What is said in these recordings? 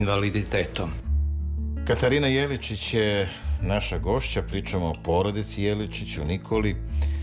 invaliditetom. Katarina Jeličić je naša gošća, pričamo o porodici Jeličić, o Nikoli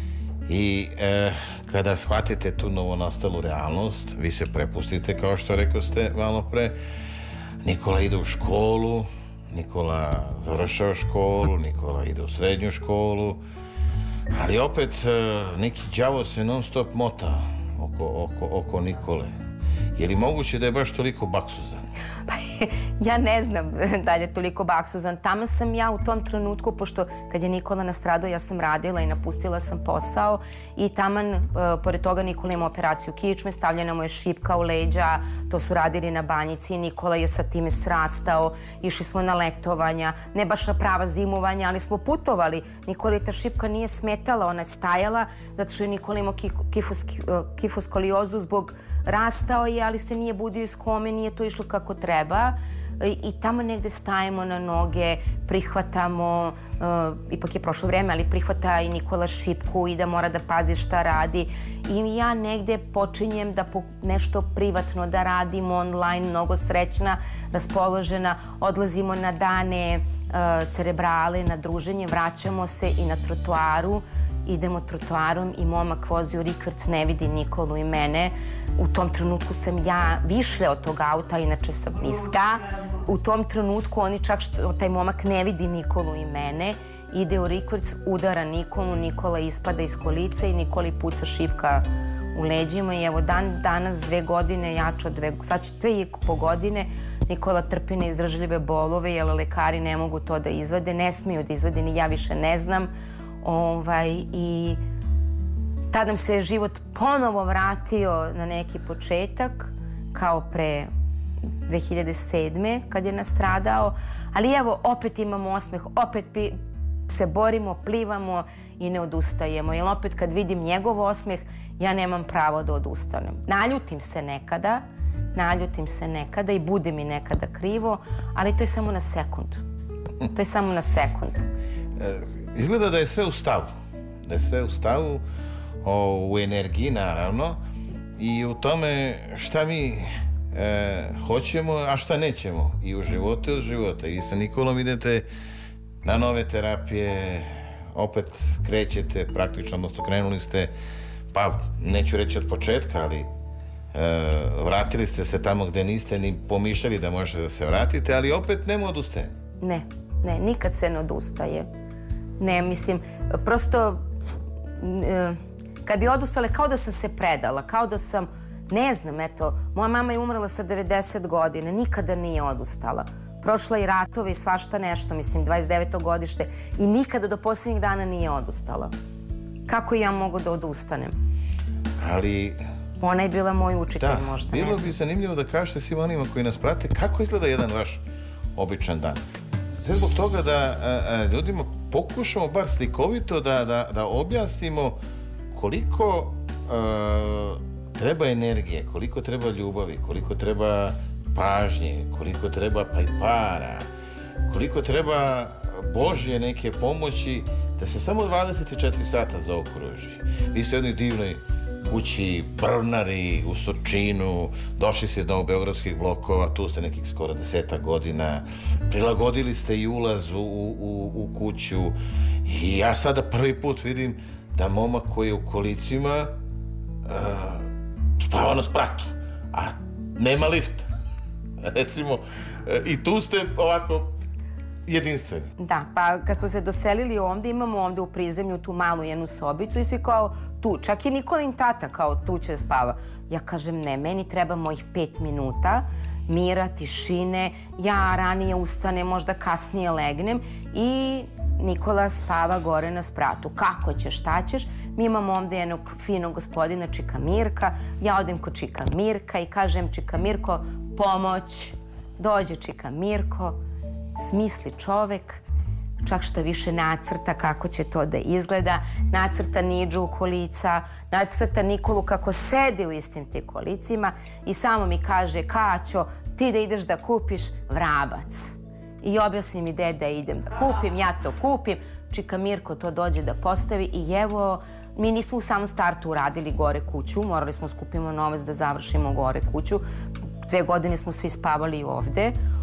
i kada shvatite tu novonastalu realnost, vi se prepustite, kao što rekao ste malo pre. Nikola ide u školu, Nikola završava školu, Nikola ide u srednju školu, ali opet neki đavo se non stop mota oko Nikole. Je li moguće da je baš toliko baksuzan? Pa ja ne znam da je toliko baksuzan. Tamo sam ja u tom trenutku, pošto kad je Nikola nastradao, ja sam radila i napustila sam posao i taman, pored toga Nikola ima operaciju kičme, stavljena mu je šipka u leđa, to su radili na Banjici, Nikola je sa time srastao, išli smo na letovanja, ne baš na prava zimovanja, ali smo putovali. Nikoli ta šipka nije smetala, ona je stajala, zato što je Nikola imao kifoskoliozu zbog rastao je, ali se nije budio iz kome, nije to išlo kako treba. I tamo negde stajemo na noge, prihvatamo, ipak je prošlo vreme, ali prihvata i Nikola šipku i da mora da pazi šta radi. I ja negde počinjem da nešto privatno da radim online, mnogo srećna, raspoložena, odlazimo na dane cerebrale, na druženje, vraćamo se i na trotoaru. Idemo trotoarom i momak vozi u rikverc, ne vidi Nikolu i mene. U tom trenutku sam ja višlja od tog auta, inače sam niska. U tom trenutku oni čak taj momak ne vidi Nikolu i mene. Ide u rikverc, udara Nikolu, Nikola ispada iz kolica i Nikoli puca šipka u leđima. I evo danas 2 godine, jače od 2, sad će 2,5 godine, Nikola trpi neizdržljive bolove, jer lekari ne mogu to da izvade, ne smiju da izvade, ni ja više ne znam. I tad nam se život ponovo vratio na neki početak, kao pre 2007. kad je nastradao. Ali evo, opet imamo osmeh, opet se borimo, plivamo i ne odustajemo. Jer opet kad vidim njegov osmeh, ja nemam pravo da odustanem. Naljutim se nekada i bude mi nekada krivo, ali to je samo na sekund. To je samo na sekund. Izgleda da je sve u stavu, u energiji naravno i u tome šta mi hoćemo, a šta nećemo i u životu i od života. I sa Nikolom idete na nove terapije, opet krećete praktično, odnosno krenuli ste, pa neću reći od početka, ali vratili ste se tamo gde niste ni pomišljali da možete da se vratite, ali opet nema odustajanja. Ne, nikad se ne odustaje. Ne, mislim, prosto kad bi odustala, kao da sam se predala, kao da sam, ne znam, eto, moja mama je umrla sa 90 godina, nikada nije odustala. Prošla i ratove i svašta nešto, mislim, 29. godište i nikada do posljednjih dana nije odustala. Kako ja mogu da odustanem? Ali... Ona je bila moj učitelj, možda, ne znam. Bilo bi zanimljivo da kažete svim onima koji nas prate kako izgleda jedan vaš običan dan. Sve zbog toga da ljudima pokušamo bar slikovito da objasnimo koliko treba energije, koliko treba ljubavi, koliko treba pažnje, koliko treba pa i para, koliko treba Božje neke pomoći da se samo 24 sata zaokruži. Vi ste u jednoj divnoj kući, Brvnari, u Surčinu, došli ste do beogradskih blokova, tu ste nekih skoro 10 godina, prilagodili ste i ulaz u kuću i ja sada prvi put vidim da momak koji je u kolicima spava na spratu, a nema lifta, recimo, i tu ste ovako jedinstveni. Da, pa kad smo se doselili ovde, imamo ovde u prizemlju tu malu jednu sobicu i svi kao tu, čak i Nikolin tata kao tu će da spava. Ja kažem ne, meni treba mojih 5 minuta mira, tišine, ja ranije ustanem, možda kasnije legnem i Nikola spava gore na spratu. Kako ćeš, šta ćeš? Mi imamo ovde jednog finog gospodina Čika Mirka, ja odem kod Čika Mirka i kažem Čika Mirko, pomoć. Dođe Čika Mirko, smisli čovek, čak šta više nacrta kako će to da izgleda, nacrta Niđu u kolica, nacrta Nikolu kako sedi u istim ti kolicima i samo mi kaže Kaćo, ti da ideš da kupiš vrabac. I objasni mi gde da idem da kupim, ja to kupim, Čika Mirko to dođe da postavi i evo, mi nismo u samom startu uradili gore kuću, morali smo skupimo novac da završimo gore kuću. 2 godine smo svi spavali ovde.